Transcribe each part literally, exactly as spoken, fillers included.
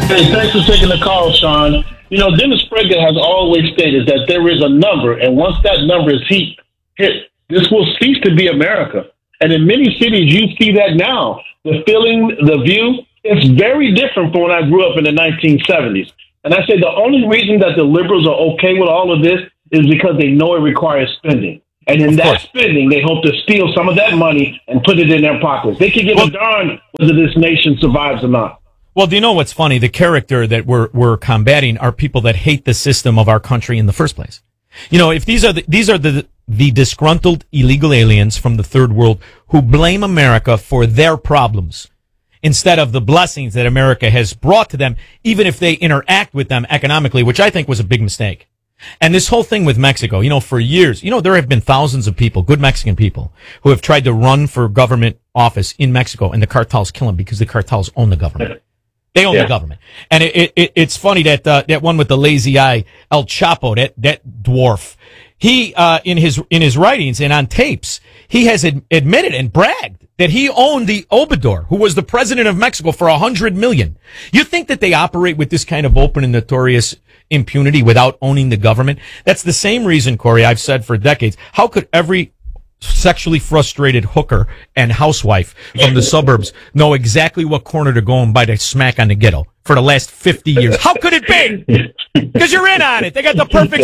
Hey, thanks for taking the call, Sean. You know, Dennis Prager has always stated that there is a number, and once that number is hit, hit, this will cease to be America. And in many cities, you see that now. The feeling, the view, it's very different from when I grew up in the nineteen seventies. And I say the only reason that the liberals are okay with all of this is because they know it requires spending. And in that spending, they hope to steal some of that money and put it in their pockets. They can give well, a darn whether this nation survives or not. Well, do you know what's funny? The character that we're we're combating are people that hate the system of our country in the first place. You know, if these are the, these are the the disgruntled illegal aliens from the third world who blame America for their problems instead of the blessings that America has brought to them, even if they interact with them economically, which I think was a big mistake. And this whole thing with Mexico, you know, for years, you know, there have been thousands of people, good Mexican people, who have tried to run for government office in Mexico, and the cartels kill them because the cartels own the government. They own yeah. the government. And it, it, it's funny that, uh, that one with the lazy eye, El Chapo, that, that dwarf, he, uh, in his, in his writings and on tapes, he has ad- admitted and bragged that he owned the Obrador, who was the president of Mexico for a hundred million. You think that they operate with this kind of open and notorious impunity without owning the government? That's the same reason, Corey, I've said for decades. How could every sexually frustrated hooker and housewife from the suburbs know exactly what corner to go and bite a smack on the ghetto for the last fifty years? How could it be? Because you're in on it. They got the perfect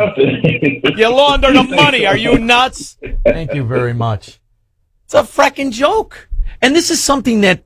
scam. You launder the money. Are you nuts? Thank you very much. It's a fracking joke. And this is something that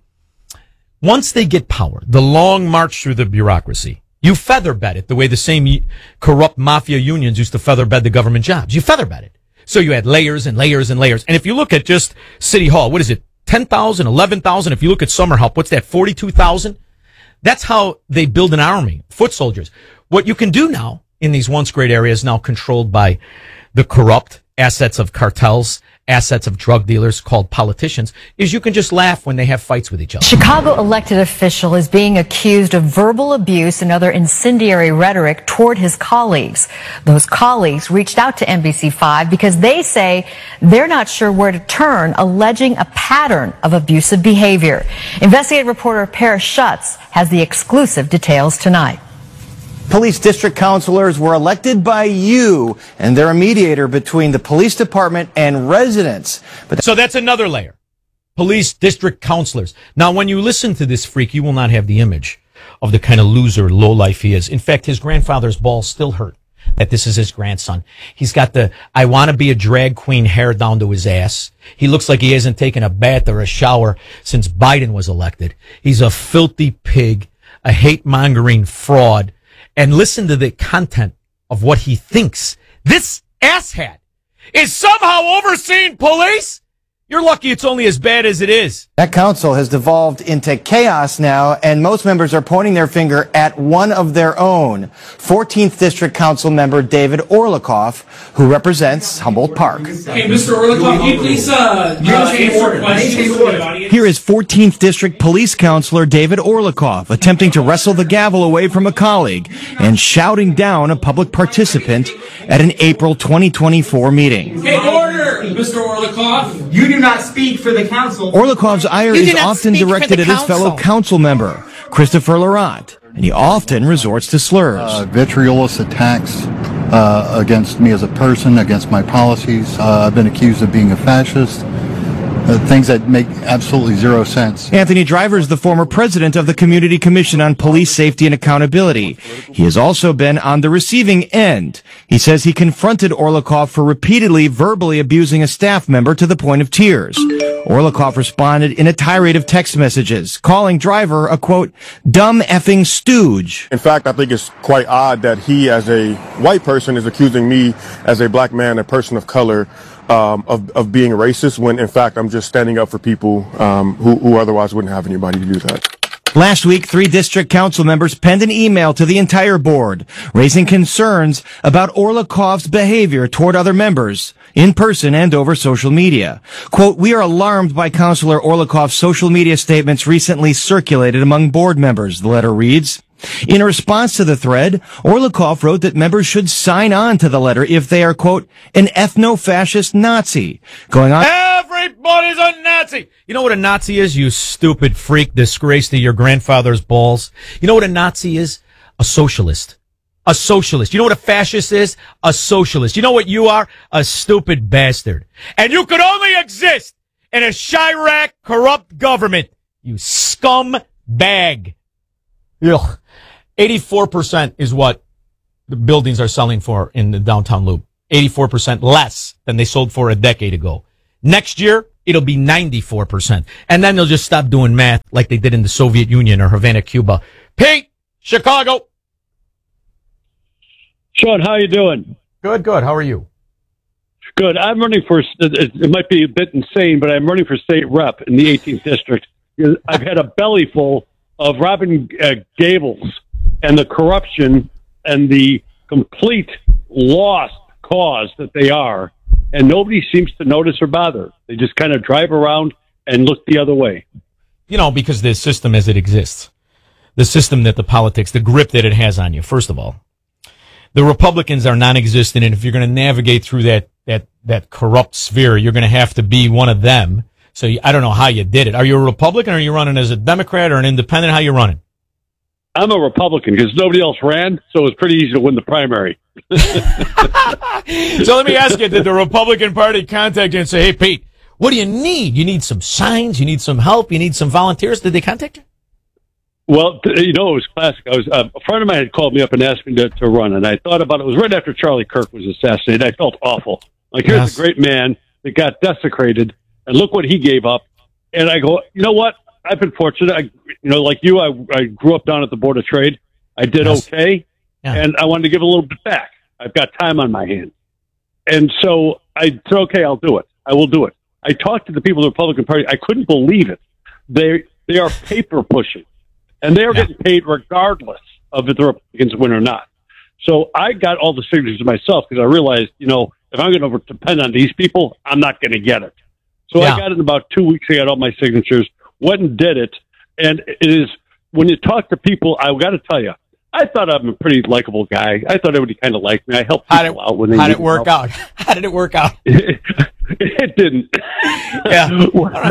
once they get power, the long march through the bureaucracy, you feather bed it the way the same corrupt mafia unions used to feather bed the government jobs. You feather bed it. So you had layers and layers and layers. And if you look at just City Hall, what is it? ten thousand, eleven thousand. If you look at Summer Help, what's that? forty-two thousand? That's how they build an army, foot soldiers. What you can do now in these once great areas now controlled by the corrupt assets of cartels, assets of drug dealers called politicians, is you can just laugh when they have fights with each other. Chicago elected official is being accused of verbal abuse and other incendiary rhetoric toward his colleagues. Those colleagues reached out to N B C five because they say they're not sure where to turn, alleging a pattern of abusive behavior. Investigative reporter Paris Schutz has the exclusive details tonight. Police district counselors were elected by you, and they're a mediator between the police department and residents. But so that's another layer. Police district counselors. Now, when you listen to this freak, you will not have the image of the kind of loser, lowlife he is. In fact, his grandfather's balls still hurt that this is his grandson. He's got the I want to be a drag queen hair down to his ass. He looks like he hasn't taken a bath or a shower since Biden was elected. He's a filthy pig, a hate-mongering fraud. And listen to the content of what he thinks. This asshat is somehow overseeing police? You're lucky it's only as bad as it is. That council has devolved into chaos now, and most members are pointing their finger at one of their own. fourteenth District Council member David Orlikoff, who represents Humboldt Park. Hey, Mister Orlikoff, can you please uh, uh, answer questions for the audience? Here is fourteenth District Police Councilor David Orlikoff attempting to wrestle the gavel away from a colleague and shouting down a public participant at an April twenty twenty-four meeting. Hey, order, Mister Orlikoff. You do not speak for the council. Orlikoff's ire is often directed at his fellow council member, Christopher Laurent, and he often resorts to slurs. Uh, vitriolous attacks uh, against me as a person, against my policies. Uh, I've been accused of being a fascist. Uh, things that make absolutely zero sense. Anthony Driver is the former president of the Community Commission on Police Safety and Accountability. He has also been on the receiving end. He says he confronted Orlikoff for repeatedly verbally abusing a staff member to the point of tears. Orlikoff responded in a tirade of text messages, calling Driver a, quote, dumb effing stooge. In fact, I think it's quite odd that he, as a white person, is accusing me, as a black man, a person of color, Um, of, of being racist, when in fact I'm just standing up for people um, who, who otherwise wouldn't have anybody to do that. Last week, three district council members penned an email to the entire board, raising concerns about Orlikoff's behavior toward other members, in person and over social media. Quote, we are alarmed by Councilor Orlikoff's social media statements recently circulated among board members, the letter reads. In response to the thread, Orlikov wrote that members should sign on to the letter if they are, quote, an ethno-fascist Nazi. Going on. Everybody's a Nazi. You know what a Nazi is, you stupid freak, disgrace to your grandfather's balls? You know what a Nazi is? A socialist. A socialist. You know what a fascist is? A socialist. You know what you are? A stupid bastard. And you could only exist in a Chirac corrupt government. You scum bag. Ugh. eighty-four percent is what the buildings are selling for in the downtown loop. eighty-four percent less than they sold for a decade ago. Next year, it'll be ninety-four percent. And then they'll just stop doing math like they did in the Soviet Union or Havana, Cuba. Pete, Chicago. Sean, how you doing? Good, good. How are you? Good. I'm running for, it might be a bit insane, but I'm running for state rep in the eighteenth district. I've had a belly full of Robin uh, Gables and the corruption and the complete lost cause that they are. And nobody seems to notice or bother. They just kind of drive around and look the other way. You know, because the system as it exists, the system that the politics, the grip that it has on you, first of all, the Republicans are non-existent. And if you're going to navigate through that, that, that corrupt sphere, you're going to have to be one of them. So you, I don't know how you did it. Are you a Republican or are you running as a Democrat or an independent? How you running? I'm a Republican because nobody else ran, so it was pretty easy to win the primary. So let me ask you, did the Republican Party contact you and say, hey, Pete, what do you need? You need some signs? You need some help? You need some volunteers? Did they contact you? Well, you know, it was classic. I was uh, a friend of mine had called me up and asked me to, to run, and I thought about it. It was right after Charlie Kirk was assassinated. I felt awful. Like, here's yes. a great man that got desecrated, and look what he gave up. And I go, you know what? I've been fortunate. I, you know, like you, I, I grew up down at the Board of Trade. I did yes. okay, yeah. and I wanted to give a little bit back. I've got time on my hands. And so I said, okay, I'll do it. I will do it. I talked to the people of the Republican Party. I couldn't believe it. They they are paper pushing, and they are yeah. getting paid regardless of if the Republicans win or not. So I got all the signatures myself because I realized, you know, if I'm going to depend on these people, I'm not going to get it. So yeah. I got it in about two weeks. I got all my signatures, went and did it. And it is, when you talk to people, I got to tell you, I thought I'm a pretty likable guy. I thought everybody kind of liked me. I helped people how did, out when they How did it work help. out? How did it work out? It didn't. Yeah.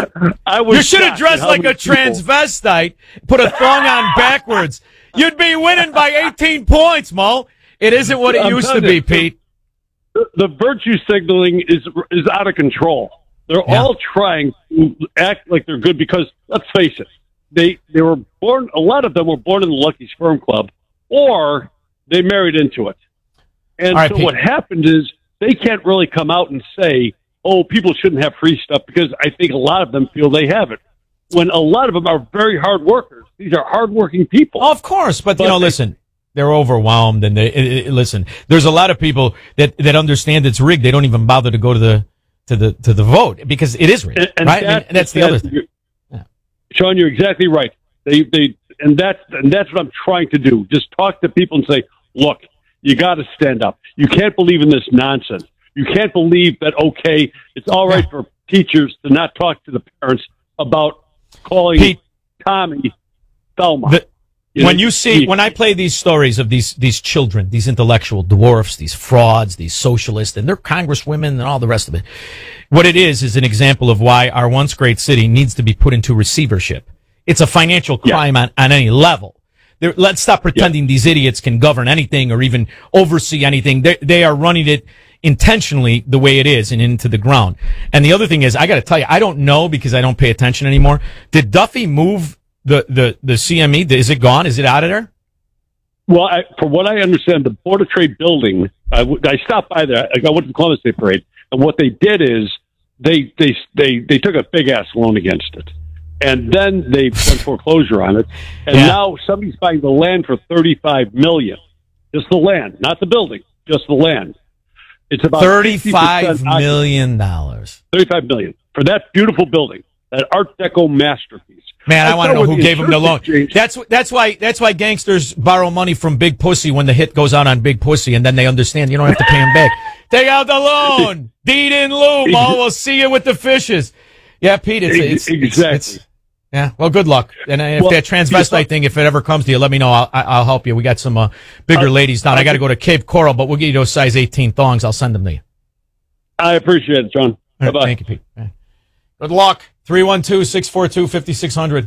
I was you should have dressed like a people. transvestite, put a thong on backwards. You'd be winning by eighteen points, Mo. It isn't what it I'm used to be, you, Pete. The, the virtue signaling is is out of control. They're yeah. all trying to act like they're good because, let's face it, they they were born, a lot of them were born in the Lucky Sperm Club, or they married into it. And right, so Pete. what happened is they can't really come out and say, oh, people shouldn't have free stuff, because I think a lot of them feel they have it. When a lot of them are very hard workers. These are hardworking people. Of course, but, but you know, they, listen, they're overwhelmed, and they it, it, listen. There's a lot of people that that understand it's rigged. They don't even bother to go to the to the to the vote because it is rigged, and, and right? That, I mean, and that's the other thing. Yeah. Sean, you're exactly right. They they and that's and that's what I'm trying to do. Just talk to people and say, look, you got to stand up. You can't believe in this nonsense. You can't believe that, okay, it's all right for teachers to not talk to the parents about calling Pete, Tommy Thelma. The, you when know, you see, he, when I play these stories of these, these children, these intellectual dwarfs, these frauds, these socialists, and their congresswomen and all the rest of it, what it is is an example of why our once great city needs to be put into receivership. It's a financial crime yeah. on, on any level. They're, let's stop pretending yeah. these idiots can govern anything or even oversee anything. They, they are running it intentionally the way it is and into the ground. And the other thing is, I got to tell you, I don't know because I don't pay attention anymore. Did Duffy move the, the, the C M E? Is it gone? Is it out of there? Well, I, from what I understand, the Board of Trade building, I, I stopped by there. I went to the Columbus Day Parade, and what they did is they, they, they, they took a big ass loan against it. And then they went foreclosure on it. And yeah. now somebody's buying the land for thirty-five million dollars. Just the land, not the building, just the land. It's about thirty-five million dollars. thirty-five million dollars for that beautiful building, that Art Deco masterpiece. Man, I, I want to know who gave him the loan. Exchange. That's that's why that's why gangsters borrow money from Big Pussy when the hit goes out on Big Pussy, and then they understand you don't have to pay him back. Take out the loan, deed in lieu. Mo, we'll see you with the fishes. Yeah, Pete, it's, it's exactly. It's, Yeah. Well, good luck. And if Well, that transvestite thing, if it ever comes to you, let me know. I'll, I'll help you. We got some uh, bigger Uh, ladies down. I got to go to Cape Coral, but we'll get you those size eighteen thongs. I'll send them to you. I appreciate it, John. Right, Bye-bye. thank you, Pete. Right. Good luck. three one two, six four two, five six zero zero.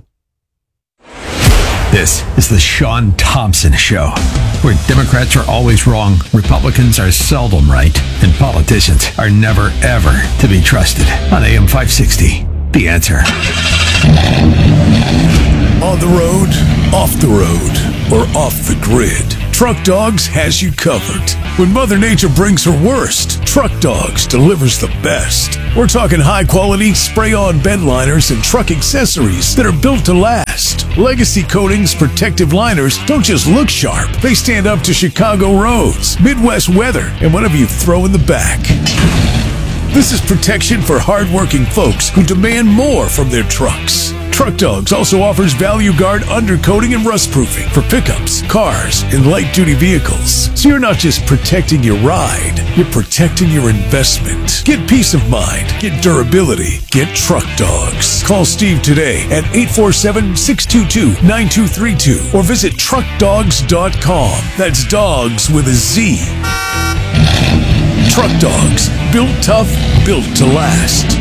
This is the Sean Thompson Show, where Democrats are always wrong, Republicans are seldom right, and politicians are never, ever to be trusted. On A M five sixty, The Answer. On the road, off the road, or off the grid, Truck Dogs has you covered. When Mother Nature brings her worst, Truck Dogs delivers the best. We're talking high-quality spray-on bed liners and truck accessories that are built to last. Legacy Coatings protective liners don't just look sharp. They stand up to Chicago roads, Midwest weather, and whatever you throw in the back. This is protection for hard-working folks who demand more from their trucks. Truck Dogs also offers Value Guard undercoating and rust proofing for pickups, cars, and light-duty vehicles. So you're not just protecting your ride, you're protecting your investment. Get peace of mind. Get durability. Get Truck Dogs. Call Steve today at eight four seven, six two two, nine two three two or visit truck dogs dot com. That's dogs with a Z. Truck Dogs. Built tough, built to last.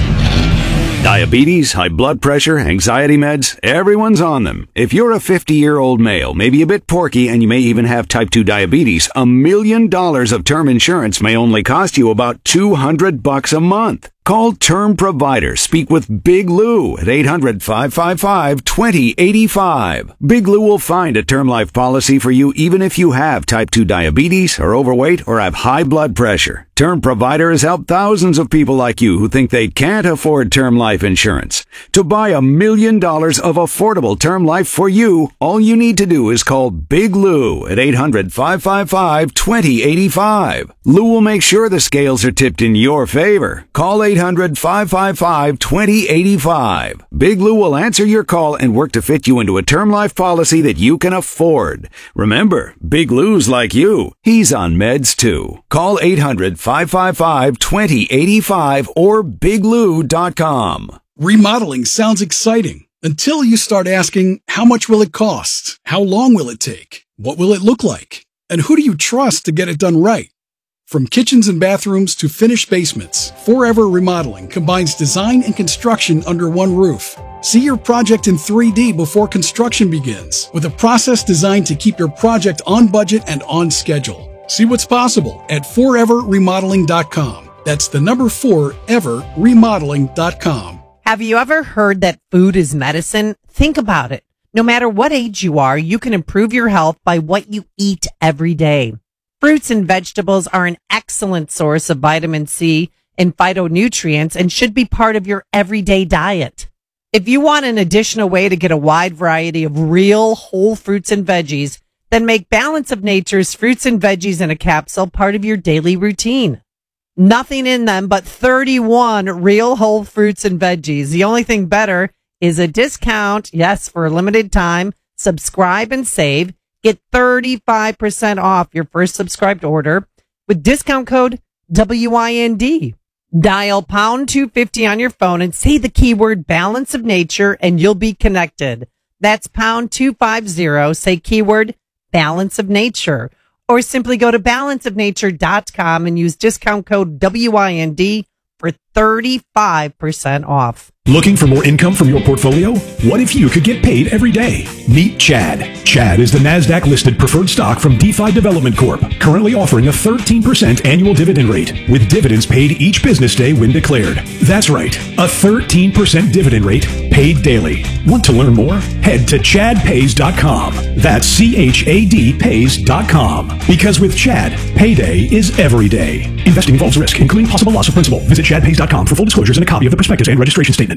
Diabetes, high blood pressure, anxiety meds, everyone's on them. If you're a fifty-year-old male, maybe a bit porky, and you may even have type two diabetes, a million dollars of term insurance may only cost you about two hundred bucks a month. Call Term Provider. Speak with Big Lou at eight hundred, five five five, two zero eight five. Big Lou will find a term life policy for you even if you have type two diabetes, are overweight, or have high blood pressure. Term Provider has helped thousands of people like you who think they can't afford term life insurance. To buy a million dollars of affordable term life for you, all you need to do is call Big Lou at eight hundred, five five five, two zero eight five. Lou will make sure the scales are tipped in your favor. Call eight hundred, five five five, two zero eight five. Big Lou will answer your call and work to fit you into a term life policy that you can afford. Remember, Big Lou's like you. He's on meds too. Call eight hundred, five five five, two zero eight five or big lou dot com. Remodeling sounds exciting until you start asking, how much will it cost? How long will it take? What will it look like? And who do you trust to get it done right? From kitchens and bathrooms to finished basements, Forever Remodeling combines design and construction under one roof. See your project in three D before construction begins, with a process designed to keep your project on budget and on schedule. See what's possible at forever remodeling dot com. That's the number four, ever remodeling dot com. Have you ever heard that food is medicine? Think about it. No matter what age you are, you can improve your health by what you eat every day. Fruits and vegetables are an excellent source of vitamin C and phytonutrients and should be part of your everyday diet. If you want an additional way to get a wide variety of real whole fruits and veggies, then make Balance of Nature's fruits and veggies in a capsule part of your daily routine. Nothing in them but thirty-one real whole fruits and veggies. The only thing better is a discount. Yes, for a limited time. Subscribe and save. Get thirty-five percent off your first subscribed order with discount code W I N D. Dial pound two fifty on your phone and say the keyword Balance of Nature and you'll be connected. That's pound two fifty. Say keyword Balance of Nature. Or simply go to balance of nature dot com and use discount code W I N D for thirty-five percent off. Looking for more income from your portfolio? What if you could get paid every day? Meet Chad. Chad is the NASDAQ-listed preferred stock from DeFi Development Corp, currently offering a thirteen percent annual dividend rate, with dividends paid each business day when declared. That's right, a thirteen percent dividend rate paid daily. Want to learn more? Head to chad pays dot com. That's C H A D pays dot com. Because with Chad, payday is every day. Investing involves risk, including possible loss of principal. Visit chad pays dot com for full disclosures and a copy of the prospectus and registration statement.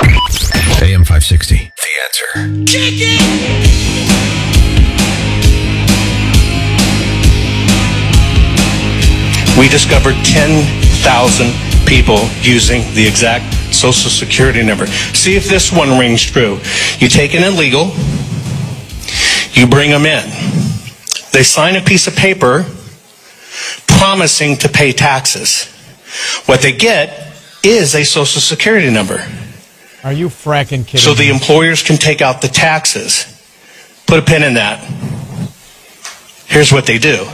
A M five sixty, The Answer. Kick it! We discovered ten thousand people using the exact Social Security number. See if this one rings true. You take an illegal, you bring them in. They sign a piece of paper promising to pay taxes. What they get is a Social Security number. Are you fracking kidding so the me? employers can take out the taxes. Put a pin in that. Here's what they do.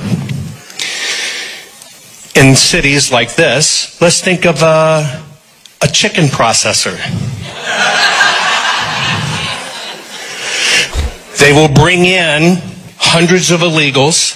In cities like this, let's think of a, a chicken processor. They will bring in hundreds of illegals.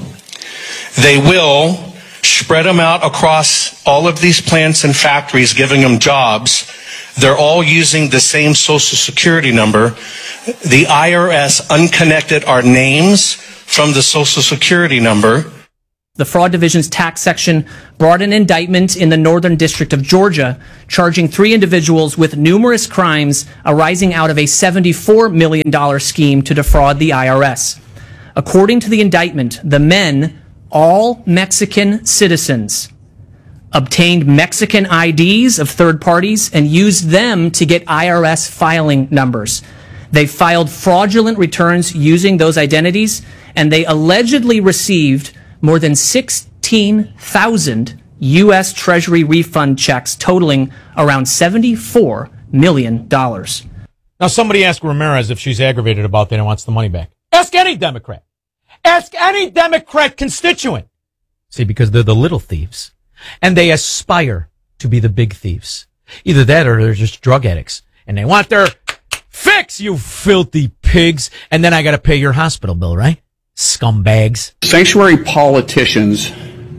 They will spread them out across all of these plants and factories, giving them jobs. They're all using the same Social Security number. The I R S unconnected our names from the Social Security number. The Fraud Division's tax section brought an indictment in the Northern District of Georgia, charging three individuals with numerous crimes arising out of a seventy-four million dollars scheme to defraud the I R S. According to the indictment, the men, all Mexican citizens, obtained Mexican I Ds of third parties and used them to get I R S filing numbers. They filed fraudulent returns using those identities, and they allegedly received more than sixteen thousand U S Treasury refund checks totaling around seventy-four million dollars. Now, somebody asked Ramirez if she's aggravated about that and wants the money back. Ask any Democrat. Ask any Democrat constituent. See, because they're the little thieves, and they aspire to be the big thieves. Either that or they're just drug addicts, and they want their fix, you filthy pigs, and then I got to pay your hospital bill, right? Scumbags. Sanctuary politicians,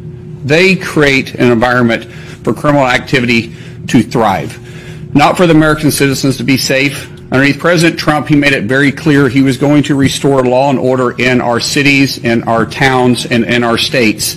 they create an environment for criminal activity to thrive, not for the American citizens to be safe. Underneath President Trump, he made it very clear he was going to restore law and order in our cities, in our towns, and in our states,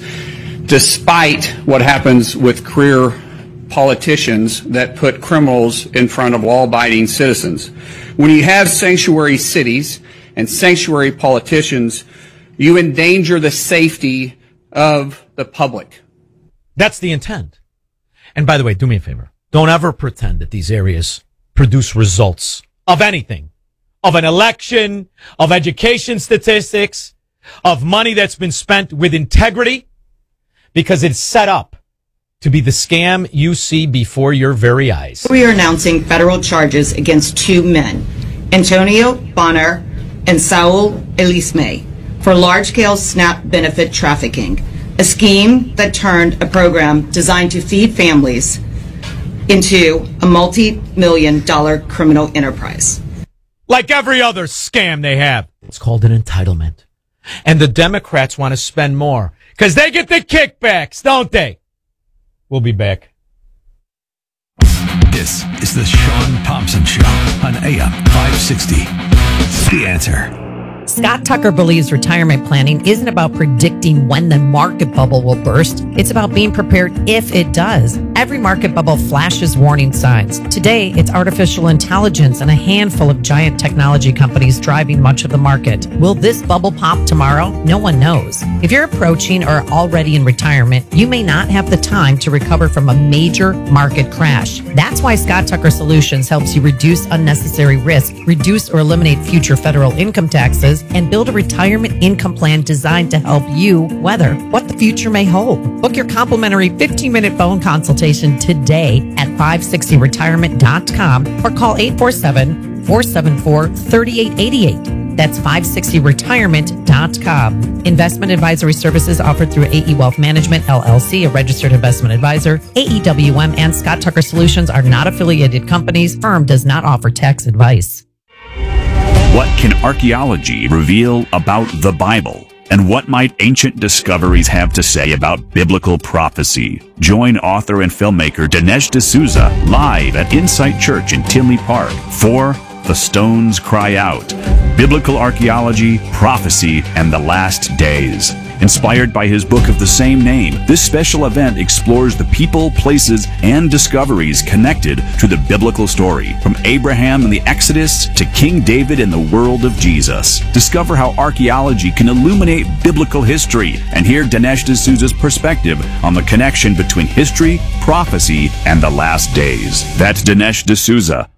despite what happens with career politicians that put criminals in front of law-abiding citizens. When you have sanctuary cities and sanctuary politicians, you endanger the safety of the public. That's the intent. And by the way, do me a favor. Don't ever pretend that these areas produce results of anything, of an election, of education statistics, of money that's been spent with integrity, because it's set up to be the scam you see before your very eyes. We are announcing federal charges against two men, Antonio Bonner and Saul Elisme, for large-scale SNAP benefit trafficking, a scheme that turned a program designed to feed families into a multi-million dollar criminal enterprise. Like every other scam they have. It's called an entitlement. And the Democrats want to spend more because they get the kickbacks, don't they? We'll be back. This is the Sean Thompson Show on A M five sixty. The Answer. Scott Tucker believes retirement planning isn't about predicting when the market bubble will burst. It's about being prepared if it does. Every market bubble flashes warning signs. Today, it's artificial intelligence and a handful of giant technology companies driving much of the market. Will this bubble pop tomorrow? No one knows. If you're approaching or already in retirement, you may not have the time to recover from a major market crash. That's why Scott Tucker Solutions helps you reduce unnecessary risk, reduce or eliminate future federal income taxes, and build a retirement income plan designed to help you weather what the future may hold. Book your complimentary fifteen minute phone consultation today at five sixty retirement dot com or call eight four seven, four seven four, three eight eight eight. That's five sixty retirement dot com. Investment advisory services offered through A E Wealth Management, L L C, a registered investment advisor. A E W M and Scott Tucker Solutions are not affiliated companies. Firm does not offer tax advice. What can archaeology reveal about the Bible? And what might ancient discoveries have to say about biblical prophecy? Join author and filmmaker Dinesh D'Souza live at Insight Church in Tinley Park for The Stones Cry Out, Biblical Archaeology, Prophecy, and the Last Days. Inspired by his book of the same name, this special event explores the people, places, and discoveries connected to the biblical story, from Abraham and the Exodus to King David and the world of Jesus. Discover how archaeology can illuminate biblical history and hear Dinesh D'Souza's perspective on the connection between history, prophecy, and the last days. That's Dinesh D'Souza,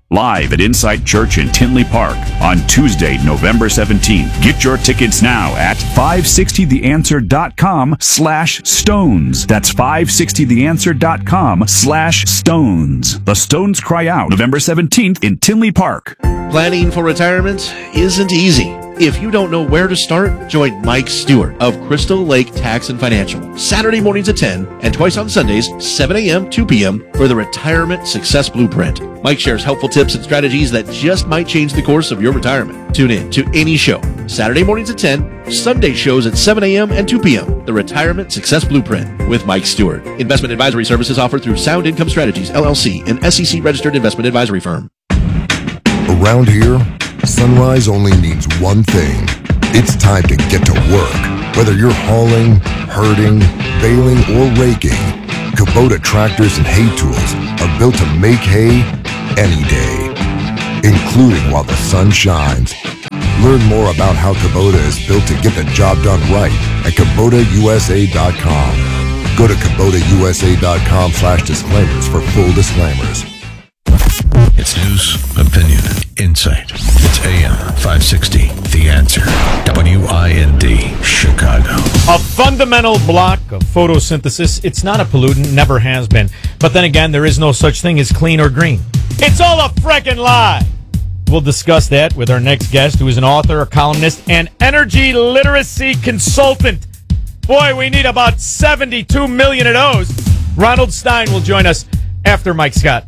live at Insight Church in Tinley Park on Tuesday, November seventeenth. Get your tickets now at five sixty the answer dot com slash stones. That's five sixty the answer dot com slash stones. The Stones Cry Out, November seventeenth in Tinley Park. Planning for retirement isn't easy. If you don't know where to start, join Mike Stewart of Crystal Lake Tax and Financial. Saturday mornings at ten and twice on Sundays, seven a.m., two p.m. for the Retirement Success Blueprint. Mike shares helpful tips and strategies that just might change the course of your retirement. Tune in to any show. Saturday mornings at ten, Sunday shows at seven a.m. and two p.m. The Retirement Success Blueprint with Mike Stewart. Investment advisory services offered through Sound Income Strategies, L L C, an S E C-registered investment advisory firm. Around here, sunrise only means one thing. It's time to get to work. Whether you're hauling, herding, baling, or raking, Kubota tractors and hay tools are built to make hay any day, including while the sun shines. Learn more about how Kubota is built to get the job done right at Kubota U S A dot com. Go to Kubota U S A dot com slash disclaimers for full disclaimers. It's news, opinion, insight. It's A M five sixty, The Answer. W I N D, Chicago. A fundamental block of photosynthesis. It's not a pollutant, never has been. But then again, there is no such thing as clean or green. It's all a frickin' lie. We'll discuss that with our next guest, who is an author, a columnist, and energy literacy consultant. Boy, we need about seventy-two million of those. Ronald Stein will join us after Mike Scott.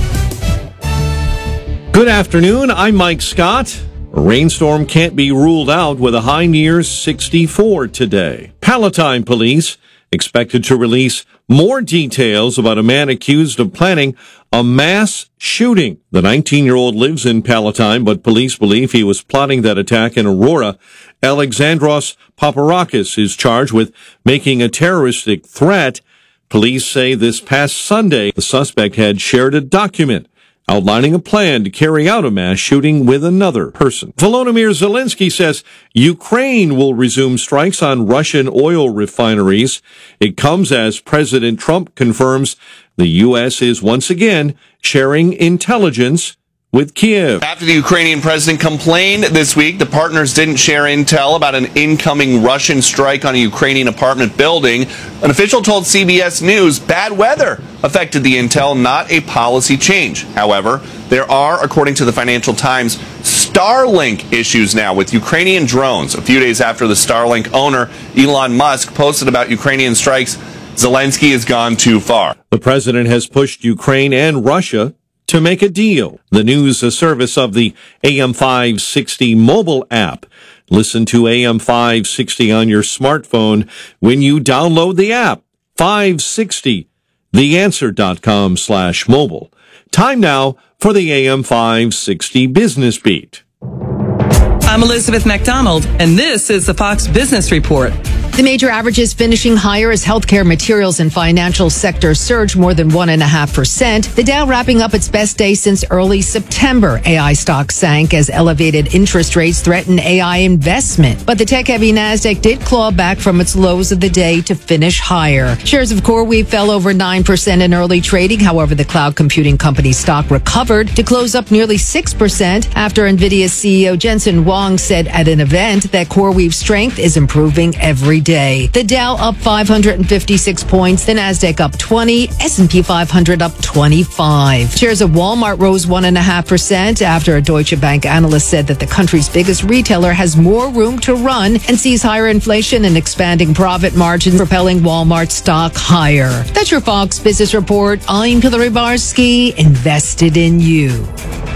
Good afternoon, I'm Mike Scott. A rainstorm can't be ruled out with a high near sixty-four today. Palatine police expected to release more details about a man accused of planning a mass shooting. The nineteen-year-old lives in Palatine, but police believe he was plotting that attack in Aurora. Alexandros Paparakis is charged with making a terroristic threat. Police say this past Sunday, the suspect had shared a document outlining a plan to carry out a mass shooting with another person. Volodymyr Zelensky says Ukraine will resume strikes on Russian oil refineries. It comes as President Trump confirms the U S is once again sharing intelligence with Kiev. After the Ukrainian president complained this week, the partners didn't share intel about an incoming Russian strike on a Ukrainian apartment building. An official told C B S News bad weather affected the intel, not a policy change. However, there are, according to the Financial Times, Starlink issues now with Ukrainian drones. A few days after the Starlink owner, Elon Musk, posted about Ukrainian strikes, Zelensky has gone too far. The president has pushed Ukraine and Russia to make a deal. The news, a service of the A M five sixty mobile app. Listen to A M five sixty on your smartphone when you download the app. five sixty the answer dot com slash mobile. Time now for the A M five sixty Business Beat. I'm Elizabeth McDonald, and this is the Fox Business Report. The major averages finishing higher as healthcare, materials, and financial sectors surged more than one and a half percent. The Dow wrapping up its best day since early September. A I stocks sank as elevated interest rates threatened A I investment. But the tech-heavy Nasdaq did claw back from its lows of the day to finish higher. Shares of CoreWeave fell over nine percent in early trading. However, the cloud computing company stock recovered to close up nearly six percent after NVIDIA's C E O Jensen Huang said at an event that CoreWeave's strength is improving every day. The Dow up five hundred fifty-six points, the Nasdaq up twenty, S and P five hundred up twenty-five. Shares of Walmart rose one and a half percent after a Deutsche Bank analyst said that the country's biggest retailer has more room to run and sees higher inflation and expanding profit margins propelling Walmart stock higher. That's your Fox Business Report. I'm Hillary Barsky, invested in you.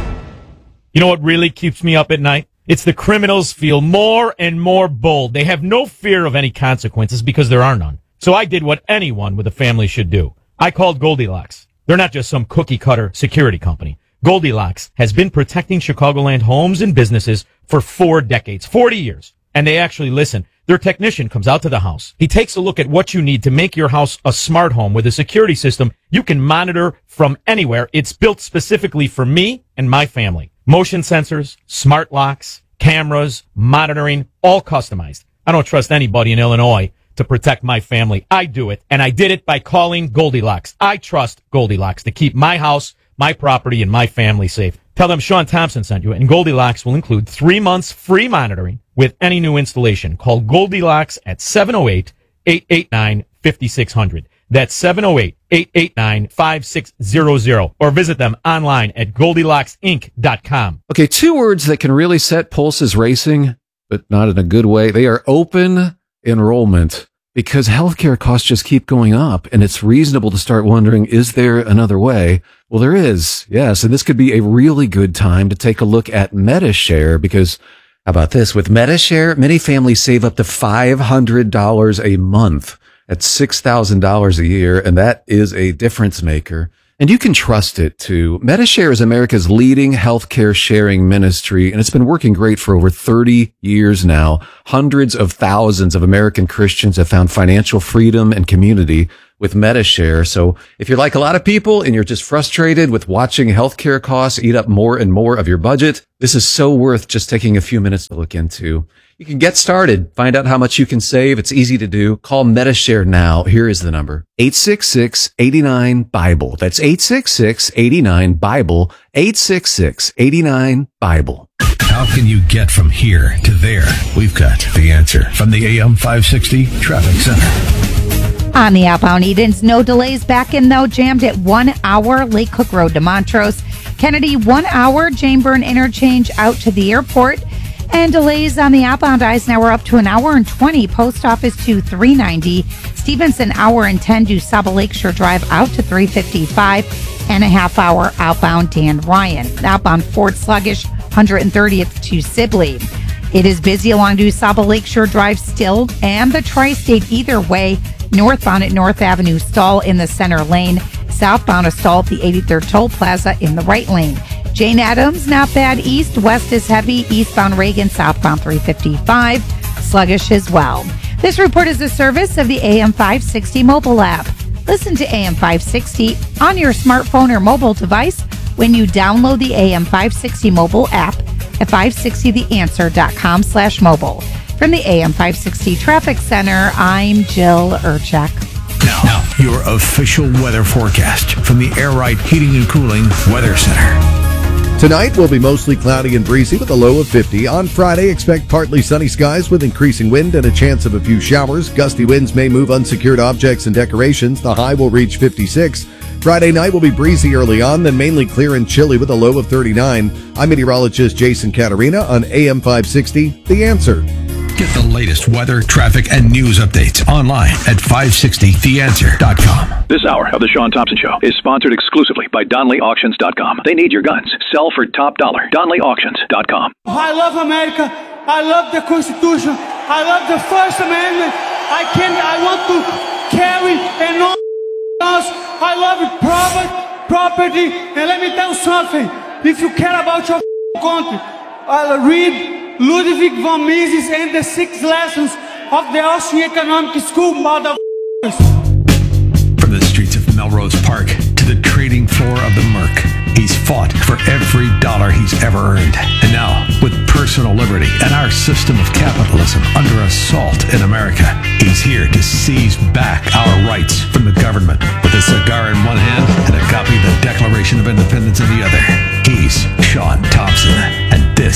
You know what really keeps me up at night? It's the criminals feel more and more bold. They have no fear of any consequences because there are none. So I did what anyone with a family should do. I called Goldilocks. They're not just some cookie-cutter security company. Goldilocks has been protecting Chicagoland homes and businesses for four decades, forty years. And they actually listen. Their technician comes out to the house. He takes a look at what you need to make your house a smart home with a security system you can monitor from anywhere. It's built specifically for me and my family. Motion sensors, smart locks, cameras, monitoring, all customized. I don't trust anybody in Illinois to protect my family. I do it, and I did it by calling Goldilocks. I trust Goldilocks to keep my house, my property, and my family safe. Tell them Sean Thompson sent you, and Goldilocks will include three months free monitoring with any new installation. Call Goldilocks at seven oh eight, eight eight nine, five six zero zero. That's seven oh eight, eight eight nine, five six zero zero. Or visit them online at goldilocks inc dot com. Okay, two words that can really set pulses racing, but not in a good way. They are open enrollment, because healthcare costs just keep going up, and it's reasonable to start wondering, is there another way? Well, there is, yes, and this could be a really good time to take a look at MediShare, because how about this? With MediShare, many families save up to five hundred dollars a month. That's six thousand dollars a year, and that is a difference maker. And you can trust it, too. MediShare is America's leading healthcare sharing ministry, and it's been working great for over thirty years now. Hundreds of thousands of American Christians have found financial freedom and community with MediShare. So if you're like a lot of people and you're just frustrated with watching healthcare costs eat up more and more of your budget, this is so worth just taking a few minutes to look into. You can get started. Find out how much you can save. It's easy to do. Call MediShare now. Here is the number. eight six six, eight nine, Bible. That's eight six six, eight nine, Bible. eight six six, eight nine, Bible. How can you get from here to there? We've got the answer from the A M five sixty Traffic Center. On the outbound Edens, no delays back in though, jammed at one hour, Lake Cook Road to Montrose. Kennedy, one hour, Jane Byrne Interchange out to the airport. And delays on the outbound Eisenhower up to an hour and twenty, Post Office to three ninety. Stevenson, hour and ten to Saba Lakeshore Drive out to three fifty-five. And a half hour outbound Dan Ryan. Outbound Fort Sluggish, one hundred thirtieth to Sibley. It is busy along to Saba Lakeshore Drive still, and the Tri-State either way. Northbound at North Avenue, stall in the center lane. Southbound, a stall at the eighty-third Toll Plaza in the right lane. Jane Addams, not bad east. West is heavy. Eastbound Reagan, southbound three fifty-five. Sluggish as well. This report is a service of the A M five sixty mobile app. Listen to A M five sixty on your smartphone or mobile device when you download the A M five sixty mobile app at five sixty the answer dot com slash mobile. From the A M five sixty Traffic Center, I'm Jill Urchak. Now, now, your official weather forecast from the Air Right Heating and Cooling Weather Center. Tonight will be mostly cloudy and breezy with a low of fifty. On Friday, expect partly sunny skies with increasing wind and a chance of a few showers. Gusty winds may move unsecured objects and decorations. The high will reach fifty-six. Friday night will be breezy early on, then mainly clear and chilly with a low of thirty-nine. I'm meteorologist Jason Caterina on A M five sixty, The Answer. Get the latest weather, traffic, and news updates online at five sixty the answer dot com. This hour of the Sean Thompson Show is sponsored exclusively by Donley Auctions dot com. They need your guns. Sell for top dollar. Donley Auctions dot com. I love America. I love the Constitution. I love the First Amendment. I can. I want to carry and all else. I love it. Property, property. And let me tell you something. If you care about your country, I'll read Ludwig von Mises and the six lessons of the Austrian Economic School, motherfuckers. From the streets of Melrose Park to the trading floor of the Merc, he's fought for every dollar he's ever earned. And now, with personal liberty and our system of capitalism under assault in America, he's here to seize back our rights from the government. With a cigar in one hand and a copy of the Declaration of Independence in the other, he's Sean Thompson.